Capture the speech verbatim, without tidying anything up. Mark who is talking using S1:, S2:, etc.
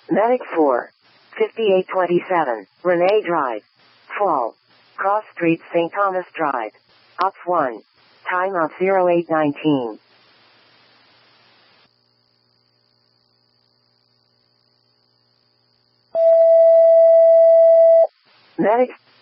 S1: Medic four. fifty-eight twenty-seven, Renee Drive. Fall. Cross Street, Saint Thomas Drive. Ops one. Time of zero eight nineteen. Medic